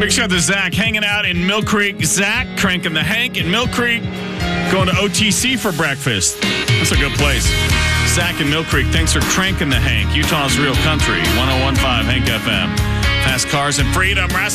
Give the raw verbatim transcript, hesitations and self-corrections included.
Big shout out to Zach hanging out in Mill Creek. Zach cranking the Hank in Mill Creek. Going to O T C for breakfast. That's a good place. Zach in Mill Creek, thanks for cranking the Hank. Utah's Real Country, one oh one point five Hank F M. Fast Cars and Freedom.